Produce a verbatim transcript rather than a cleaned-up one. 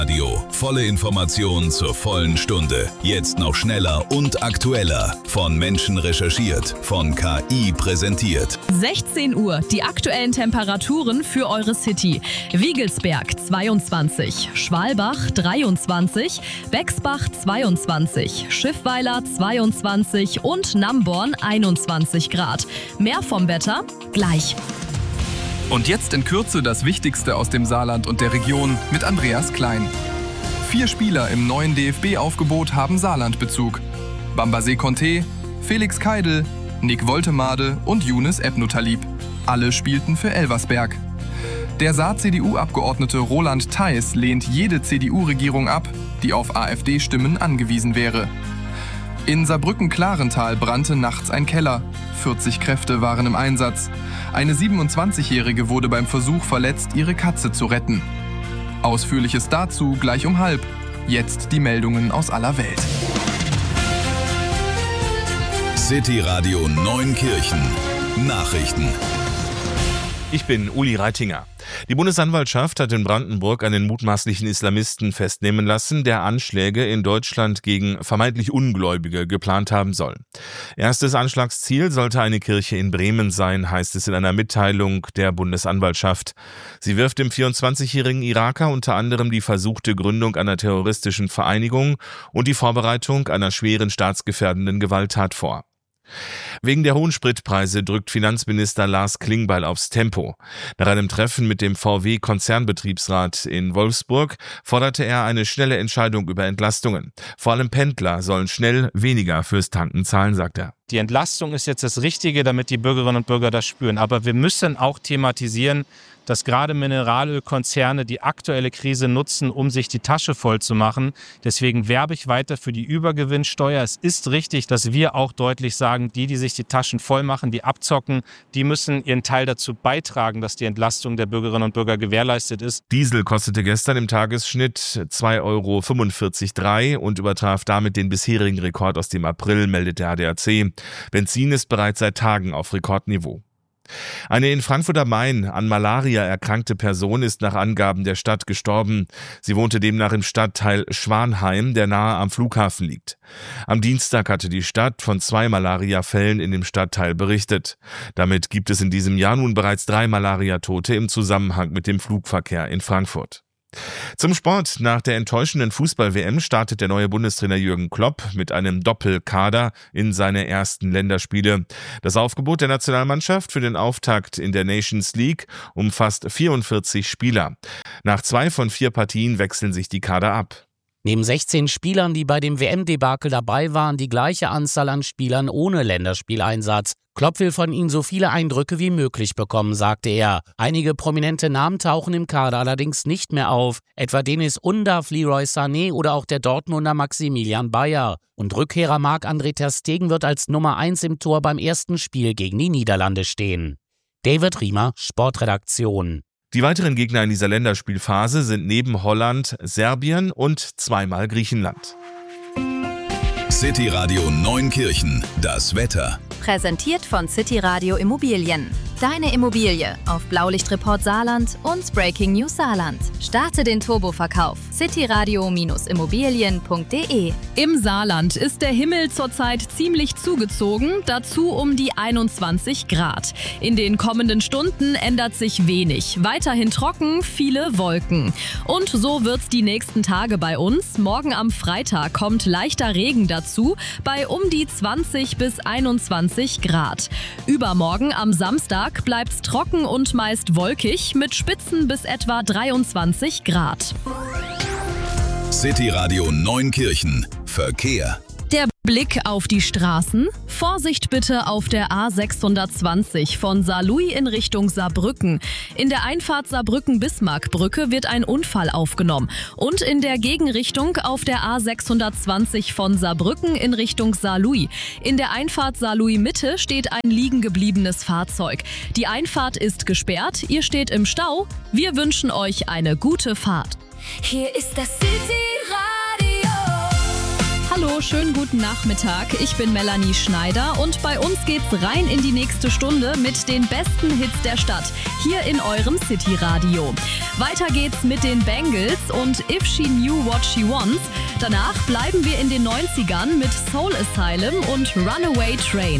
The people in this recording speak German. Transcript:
Radio. Volle Informationen zur vollen Stunde. Jetzt noch schneller und aktueller. Von Menschen recherchiert, von K I präsentiert. sechzehn Uhr, die aktuellen Temperaturen für eure City. Wiegelsberg zweiundzwanzig, Schwalbach dreiundzwanzig, Bexbach zweiundzwanzig, Schiffweiler zweiundzwanzig und Namborn einundzwanzig Grad. Mehr vom Wetter gleich. Und jetzt in Kürze das Wichtigste aus dem Saarland und der Region mit Andreas Klein. Vier Spieler im neuen D F B-Aufgebot haben Saarland-Bezug. Bambasé Conté, Felix Keidel, Nick Woltemade und Younes Ebnutalib. Alle spielten für Elversberg. Der Saar-C D U-Abgeordnete Roland Theis lehnt jede C D U-Regierung ab, die auf AfD-Stimmen angewiesen wäre. In Saarbrücken-Klarental brannte nachts ein Keller. vierzig Kräfte waren im Einsatz. Eine siebenundzwanzigjährige wurde beim Versuch verletzt, ihre Katze zu retten. Ausführliches dazu gleich um halb. Jetzt die Meldungen aus aller Welt. City Radio Neunkirchen. Nachrichten. Ich bin Uli Reitinger. Die Bundesanwaltschaft hat in Brandenburg einen mutmaßlichen Islamisten festnehmen lassen, der Anschläge in Deutschland gegen vermeintlich Ungläubige geplant haben soll. Erstes Anschlagsziel sollte eine Kirche in Bremen sein, heißt es in einer Mitteilung der Bundesanwaltschaft. Sie wirft dem vierundzwanzigjährigen Iraker unter anderem die versuchte Gründung einer terroristischen Vereinigung und die Vorbereitung einer schweren staatsgefährdenden Gewalttat vor. Wegen der hohen Spritpreise drückt Finanzminister Lars Klingbeil aufs Tempo. Nach einem Treffen mit dem V W-Konzernbetriebsrat in Wolfsburg forderte er eine schnelle Entscheidung über Entlastungen. Vor allem Pendler sollen schnell weniger fürs Tanken zahlen, sagt er. Die Entlastung ist jetzt das Richtige, damit die Bürgerinnen und Bürger das spüren. Aber wir müssen auch thematisieren, dass gerade Mineralölkonzerne die aktuelle Krise nutzen, um sich die Tasche voll zu machen. Deswegen werbe ich weiter für die Übergewinnsteuer. Es ist richtig, dass wir auch deutlich sagen, die, die sich die Taschen voll machen, die abzocken, die müssen ihren Teil dazu beitragen, dass die Entlastung der Bürgerinnen und Bürger gewährleistet ist. Diesel kostete gestern im Tagesschnitt zwei Euro fünfundvierzig Komma drei und übertraf damit den bisherigen Rekord aus dem April, meldet der A D A C. Benzin ist bereits seit Tagen auf Rekordniveau. Eine in Frankfurt am Main an Malaria erkrankte Person ist nach Angaben der Stadt gestorben. Sie wohnte demnach im Stadtteil Schwanheim, der nahe am Flughafen liegt. Am Dienstag hatte die Stadt von zwei Malariafällen in dem Stadtteil berichtet. Damit gibt es in diesem Jahr nun bereits drei Malariatote im Zusammenhang mit dem Flugverkehr in Frankfurt. Zum Sport. Nach der enttäuschenden Fußball-W M startet der neue Bundestrainer Jürgen Klopp mit einem Doppelkader in seine ersten Länderspiele. Das Aufgebot der Nationalmannschaft für den Auftakt in der Nations League umfasst vierundvierzig Spieler. Nach zwei von vier Partien wechseln sich die Kader ab. Neben sechzehn Spielern, die bei dem W M-Debakel dabei waren, die gleiche Anzahl an Spielern ohne Länderspieleinsatz. Klopp will von ihnen so viele Eindrücke wie möglich bekommen, sagte er. Einige prominente Namen tauchen im Kader allerdings nicht mehr auf, etwa Deniz Undav, Leroy Sané oder auch der Dortmunder Maximilian Bayer. Und Rückkehrer Marc-André ter Stegen wird als Nummer eins im Tor beim ersten Spiel gegen die Niederlande stehen. David Riemer, Sportredaktion. Die weiteren Gegner in dieser Länderspielphase sind neben Holland Serbien und zweimal Griechenland. City Radio Neunkirchen. Das Wetter. Präsentiert von City Radio Immobilien. Deine Immobilie auf Blaulichtreport Saarland und Breaking News Saarland. Starte den Turboverkauf. cityradio Immobilien punkt de. Im Saarland ist der Himmel zurzeit ziemlich zugezogen, dazu um die einundzwanzig Grad. In den kommenden Stunden ändert sich wenig. Weiterhin trocken, viele Wolken. Und so wird's die nächsten Tage bei uns. Morgen am Freitag kommt leichter Regen dazu, bei um die zwanzig bis einundzwanzig Grad. Übermorgen am Samstag bleibt's trocken und meist wolkig mit Spitzen bis etwa dreiundzwanzig Grad. City Radio Neunkirchen. Verkehr. Der Blick auf die Straßen. Vorsicht bitte auf der A sechshundertzwanzig von Saarlouis in Richtung Saarbrücken. In der Einfahrt Saarbrücken-Bismarck-Brücke wird ein Unfall aufgenommen. Und in der Gegenrichtung auf der A sechshundertzwanzig von Saarbrücken in Richtung Saarlouis. In der Einfahrt Saarlouis-Mitte steht ein liegen gebliebenes Fahrzeug. Die Einfahrt ist gesperrt, ihr steht im Stau. Wir wünschen euch eine gute Fahrt. Hier ist das City Radio. Hallo, schönen guten Nachmittag. Ich bin Melanie Schneider und bei uns geht's rein in die nächste Stunde mit den besten Hits der Stadt, hier in eurem City Radio. Weiter geht's mit den Bangles und If She Knew What She Wants. Danach bleiben wir in den neunzigern mit Soul Asylum und Runaway Train.